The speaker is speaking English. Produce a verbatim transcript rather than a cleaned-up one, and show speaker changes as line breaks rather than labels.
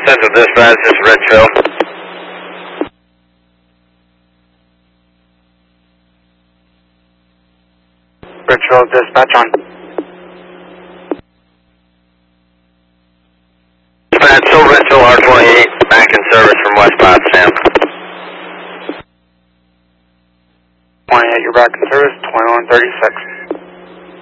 Central Dispatch, this is Richville.
Richville Dispatch on.
Dispatch, Soul Richville, R twenty-eight, back in service from West Potsdam.
twenty-eight, you're back in service, twenty-one thirty-six.